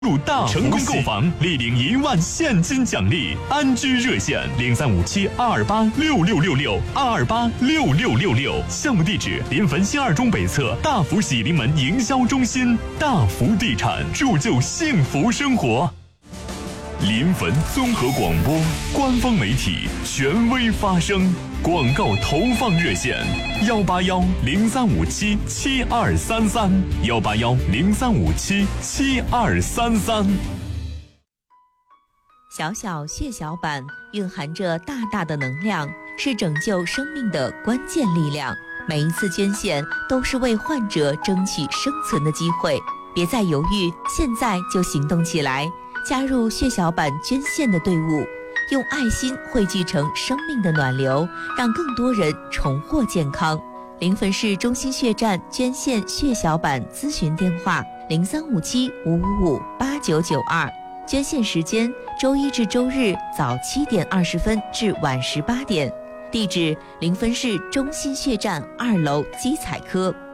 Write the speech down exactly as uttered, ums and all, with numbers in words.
入大成功购房，立领一万现金奖励。安居热线零三五七二二八六六六六二二八六六六六。项目地址：临汾新二中北侧大福喜临门营销中心。大福地产，铸就幸福生活。临汾综合广播官方媒体，权威发声。广告投放热线：幺八幺零三五七七二三三，幺八幺零三五七七二三三。 小小血小板蕴含着大大的能量，是拯救生命的关键力量。每一次捐献都是为患者争取生存的机会，别再犹豫，现在就行动起来，加入血小板捐献的队伍。用爱心汇聚成生命的暖流，让更多人重获健康。临汾市中心血站捐献血小板咨询电话：零三五七五五五八九九二。捐献时间：周一至周日早七点二十分至晚十八点。地址：临汾市中心血站二楼基彩科。